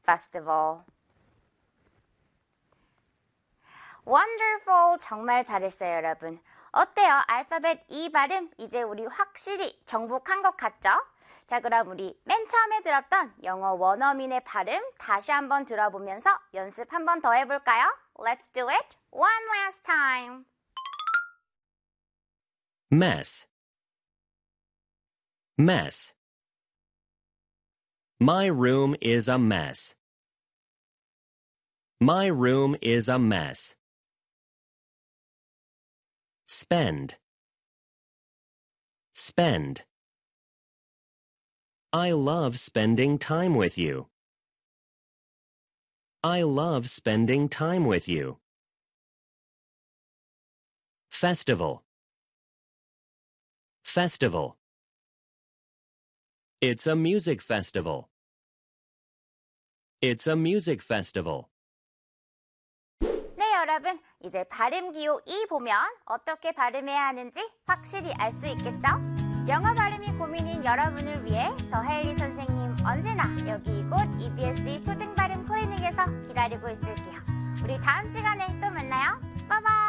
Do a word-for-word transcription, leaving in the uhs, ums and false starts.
festival. Wonderful! 정말 잘했어요, 여러분. 어때요? 알파벳 E 발음 이제 우리 확실히 정복한 것 같죠? 자, 그럼 우리 맨 처음에 들었던 영어 원어민의 발음 다시 한번 들어보면서 연습 한 번 더 해볼까요? Let's do it one last time. Mess. Mess. My room is a mess. My room is a mess. Spend. Spend. I love spending time with you. I love spending time with you. Festival. Festival. It's a music festival. It's a music festival. 네, 여러분. 이제 발음 기호 이 보면 어떻게 발음해야 하는지 확실히 알 수 있겠죠? 영어 발음이 고민인 여러분을 위해 저 혜리 선생님 언제나 여기 이곳 이비에스 초등 발음 클리닉에서 기다리고 있을게요. 우리 다음 시간에 또 만나요. 빠이빠이.